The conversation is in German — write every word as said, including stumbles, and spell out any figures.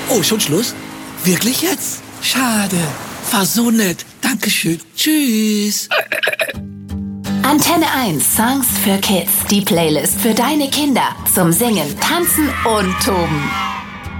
Oh, schon Schluss? Wirklich jetzt? Schade. War so nett. Dankeschön. Tschüss. Antenne eins Songs für Kids. Die Playlist für deine Kinder. Zum Singen, Tanzen und Toben.